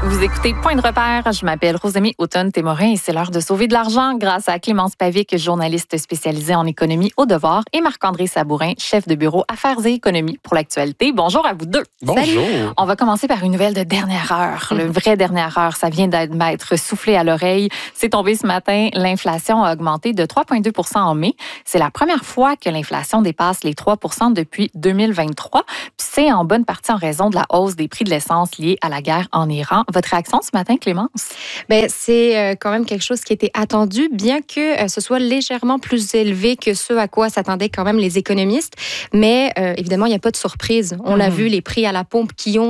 Vous écoutez Point de repère. Je m'appelle Rosemie Automne-Témorin et c'est l'heure de sauver de l'argent grâce à Clémence Pavic, journaliste spécialisée en économie au devoir, et Marc-André Sabourin, chef de bureau Affaires et économie pour l'actualité. Bonjour à vous deux. Bonjour. Salut. On va commencer par une nouvelle de dernière heure. Le vrai dernière heure, ça vient d'être soufflé à l'oreille. C'est tombé ce matin. L'inflation a augmenté de 3,2 % en mai. C'est la première fois que l'inflation dépasse les 3 % depuis 2023. Puis c'est en bonne partie en raison de la hausse des prix de l'essence liée à la guerre en Iran. Votre réaction ce matin, Clémence? Bien, c'est quand même quelque chose qui était attendu, bien que ce soit légèrement plus élevé que ce à quoi s'attendaient quand même les économistes. Mais évidemment, il n'y a pas de surprise. On l'a vu, les prix à la pompe qui ont